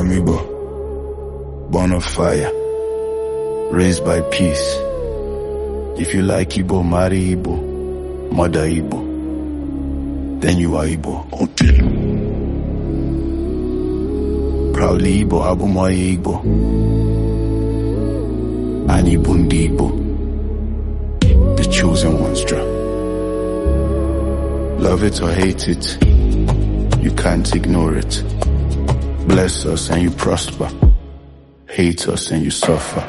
I'm Igbo, born of fire, raised by peace. If you like Igbo, marry Igbo, mother Igbo, then you are Igbo. Okay. Proudly Igbo, Abumoye Igbo, and Ibundi Igbo, the chosen ones drop. Love it or hate it, you can't ignore it. Bless us and you prosper, hate us and you suffer.